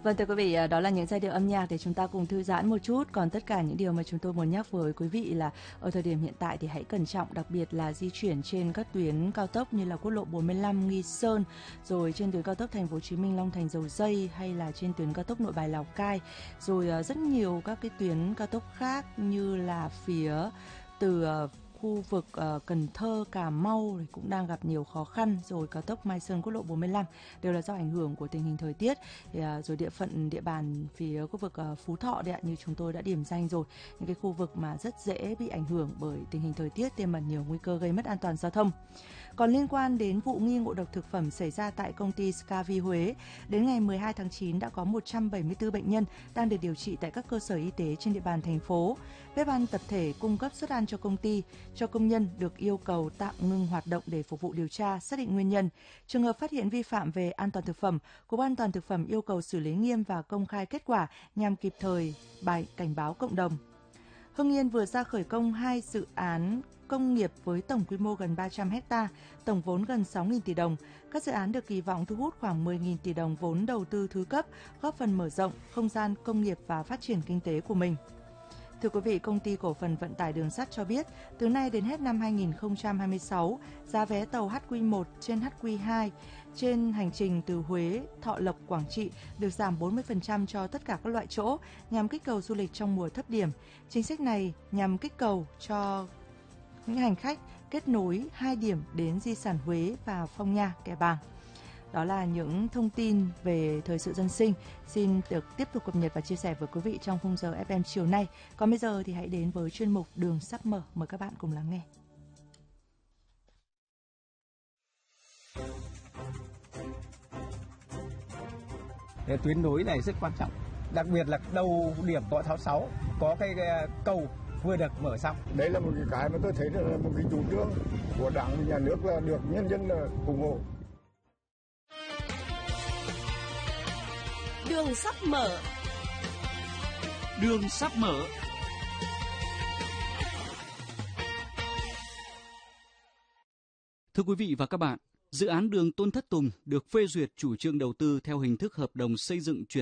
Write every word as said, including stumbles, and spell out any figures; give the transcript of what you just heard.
Vâng, thưa quý vị, đó là những giai điệu âm nhạc để chúng ta cùng thư giãn một chút. Còn tất cả những điều mà chúng tôi muốn nhắc với quý vị là ở thời điểm hiện tại thì hãy cẩn trọng, đặc biệt là di chuyển trên các tuyến cao tốc như là quốc lộ bốn mươi lăm Nghi Sơn, rồi trên tuyến cao tốc Thành phố Hồ Chí Minh Long Thành Dầu Giây, hay là trên tuyến cao tốc Nội Bài Lào Cai, rồi rất nhiều các cái tuyến cao tốc khác như là phía từ khu vực uh, Cần Thơ, Cà Mau thì cũng đang gặp nhiều khó khăn, rồi cao tốc Mai Sơn, quốc lộ bốn mươi lăm đều là do ảnh hưởng của tình hình thời tiết. Thì, uh, rồi địa phận địa bàn phía khu vực uh, Phú Thọ đấy ạ, như chúng tôi đã điểm danh rồi, những cái khu vực mà rất dễ bị ảnh hưởng bởi tình hình thời tiết, tiềm ẩn nhiều nguy cơ gây mất an toàn giao thông. Còn liên quan đến vụ nghi ngộ độc thực phẩm xảy ra tại công ty Scavi Huế, đến ngày mười hai tháng chín đã có một trăm bảy mươi tư bệnh nhân đang được điều trị tại các cơ sở y tế trên địa bàn thành phố. Bếp ăn tập thể cung cấp suất ăn cho công ty, cho công nhân được yêu cầu tạm ngưng hoạt động để phục vụ điều tra, xác định nguyên nhân. Trường hợp phát hiện vi phạm về an toàn thực phẩm, Cục An toàn thực phẩm yêu cầu xử lý nghiêm và công khai kết quả nhằm kịp thời bài cảnh báo cộng đồng. Hưng Yên vừa ra khởi công hai dự án công nghiệp với tổng quy mô gần ba trăm héc ta, tổng vốn gần sáu nghìn tỷ đồng. Các dự án được kỳ vọng thu hút khoảng mười nghìn tỷ đồng vốn đầu tư thứ cấp, góp phần mở rộng không gian công nghiệp và phát triển kinh tế của mình. Thưa quý vị, Công ty Cổ phần Vận tải Đường sắt cho biết, từ nay đến hết năm hai nghìn không trăm hai mươi sáu, giá vé tàu hát quy một trên hát quy hai trên hành trình từ Huế, Thọ Lộc, Quảng Trị được giảm bốn mươi phần trăm cho tất cả các loại chỗ, nhằm kích cầu du lịch trong mùa thấp điểm. Chính sách này nhằm kích cầu cho những hành khách kết nối hai điểm đến di sản Huế và Phong Nha, Kẻ Bàng. Đó là những thông tin về thời sự dân sinh xin được tiếp tục cập nhật và chia sẻ với quý vị trong khung giờ ép em chiều nay. Còn bây giờ thì hãy đến với chuyên mục Đường sắp mở, mời các bạn cùng lắng nghe. Tuyến nối này rất quan trọng, đặc biệt là đầu điểm Võ Tháo sáu có cái cầu vừa được mở xong. Đấy là một cái cái mà tôi thấy là một cái chủ trương của Đảng và Nhà nước là được nhân dân là ủng hộ. Đường sắp mở. Đường sắp mở. Thưa quý vị và các bạn, dự án đường Tôn Thất Tùng được phê duyệt chủ trương đầu tư theo hình thức hợp đồng xây dựng chuyển